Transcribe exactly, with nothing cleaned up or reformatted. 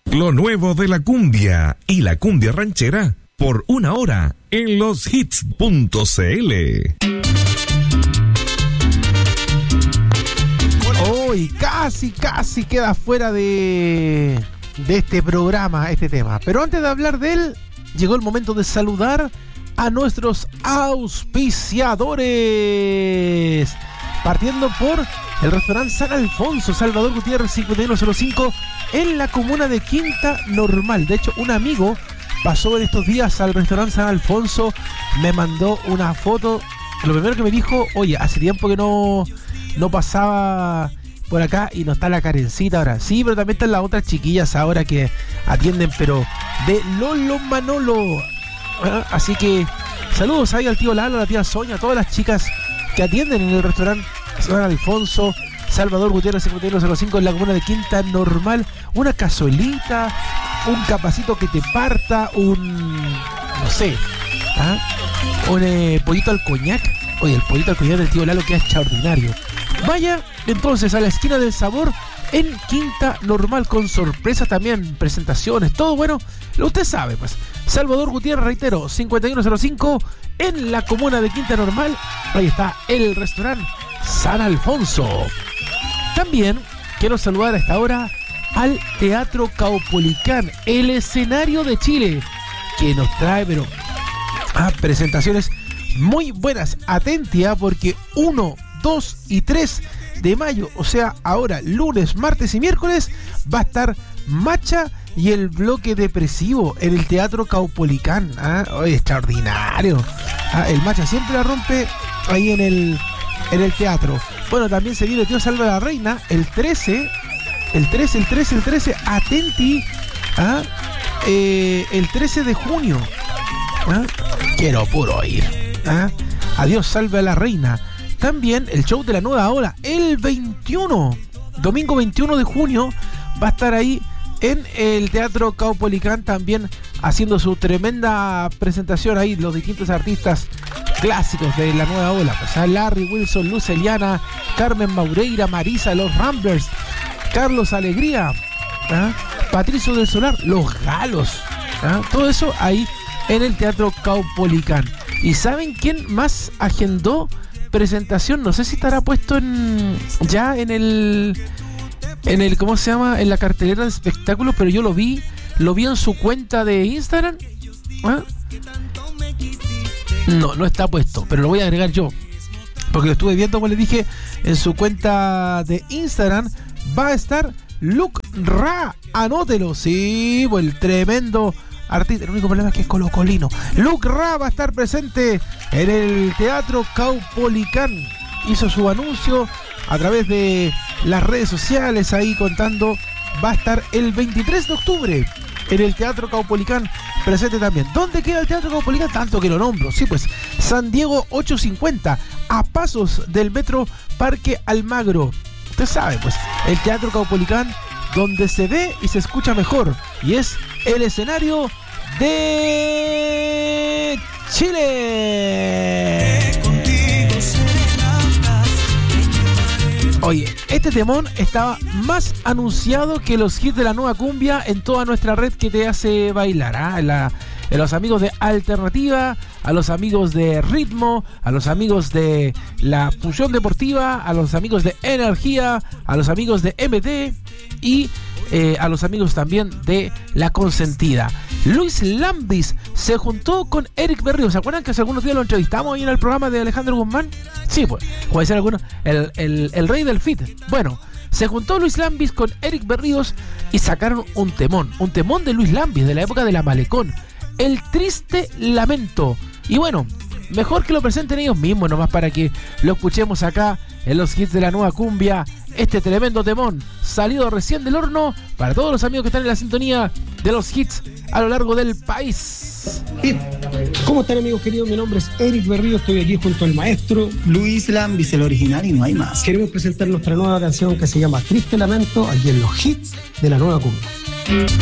Lo nuevo de la cumbia y la cumbia ranchera por una hora en los hits punto c l. Hoy casi, casi queda fuera de, de este programa, este tema. Pero antes de hablar de él, llegó el momento de saludar a nuestros auspiciadores. Partiendo por el restaurante San Alfonso, Salvador Gutiérrez cincuenta y uno cero cinco, en la comuna de Quinta Normal. De hecho, un amigo pasó en estos días al restaurante San Alfonso, me mandó una foto. Lo primero que me dijo, oye, hace tiempo que no, no pasaba por acá y no está la Karencita ahora. Sí, pero también están las otras chiquillas ahora que atienden, pero de Lolo Manolo. ¿Ah? Así que saludos ahí al tío Lalo, a la tía Sonia, a todas las chicas que atienden en el restaurante San Alfonso, Salvador Gutiérrez cincuenta y uno cero cinco, en la comuna de Quinta Normal. Una cazuelita, un capacito que te parta, un, no sé, ¿ah? un eh, pollito al coñac. Oye, el pollito al coñac del tío Lalo queda extraordinario. Vaya entonces a la esquina del sabor en Quinta Normal, con sorpresas también, presentaciones, todo bueno, usted sabe pues. Salvador Gutiérrez, reitero, cincuenta y uno cero cinco, en la comuna de Quinta Normal. Ahí está el restaurante San Alfonso. También quiero saludar a esta hora al Teatro Caupolicán, el escenario de Chile, que nos trae pero ah, presentaciones muy buenas. Atentia, porque uno, dos y tres de mayo, o sea, ahora lunes, martes y miércoles, va a estar Macha y el bloque depresivo en el Teatro Caupolicán. ¿Ah? Oh, extraordinario. ¿Ah? El Macha siempre la rompe ahí en el, en el teatro. Bueno, también se viene el Tío Salva la Reina el trece, el trece, el trece, el trece, atenti, ¿ah? eh, el trece de junio. ¿Ah? Quiero puro ir. ¿Ah? Adiós Salve a la Reina. También el show de la nueva ola el veintiuno, domingo veintiuno de junio, va a estar ahí en el Teatro Caupolicán, también haciendo su tremenda presentación ahí los distintos artistas clásicos de la nueva ola, pues a Larry Wilson, Luz Eliana, Carmen Maureira, Marisa, los Ramblers, Carlos Alegría, ¿ah? Patricio del Solar, los Galos, ¿ah? Todo eso ahí en el Teatro Caupolicán. ¿Y saben quién más agendó presentación? No sé si estará puesto en ya en el en el ¿cómo se llama? En la cartelera de espectáculos, pero yo lo vi, lo vi en su cuenta de Instagram. ¿Ah? No, no está puesto, pero lo voy a agregar yo, porque lo estuve viendo, como les dije, en su cuenta de Instagram. Va a estar Luke Ra, anótelo, sí, pues el tremendo artista. El único problema es que es colocolino. Luke Ra va a estar presente en el Teatro Caupolicán. Hizo su anuncio a través de las redes sociales ahí contando. Va a estar el veintitrés de octubre en el Teatro Caupolicán presente también. ¿Dónde queda el Teatro Caupolicán? Tanto que lo nombro. Sí, pues San Diego ochocientos cincuenta, a pasos del metro Parque Almagro. Usted sabe, pues el Teatro Caupolicán, donde se ve y se escucha mejor, y es el escenario de Chile. Oye, este temón estaba más anunciado que los hits de la nueva cumbia en toda nuestra red que te hace bailar, ¿ah? La, a los amigos de Alternativa, a los amigos de Ritmo, a los amigos de la Fusión Deportiva, a los amigos de Energía, a los amigos de M T y eh, a los amigos también de La Consentida. Luis Lambis se juntó con Eric Berríos. ¿Se acuerdan que hace algunos días lo entrevistamos ahí en el programa de Alejandro Guzmán? Sí, pues, como decían algunos, el, el, el rey del fit. Bueno, se juntó Luis Lambis con Eric Berríos y sacaron un temón, un temón de Luis Lambis de la época de La Malecón, El Triste Lamento. Y bueno, mejor que lo presenten ellos mismos nomás para que lo escuchemos acá en los hits de la nueva cumbia. Este tremendo temón, salido recién del horno, para todos los amigos que están en la sintonía de los hits a lo largo del país. ¿Cómo están, amigos queridos? Mi nombre es Eric Berrío, estoy aquí junto al maestro Luis Lambis, el original, y no hay más. Queremos presentar nuestra nueva canción que se llama Triste Lamento, aquí en los hits de la nueva cumbia.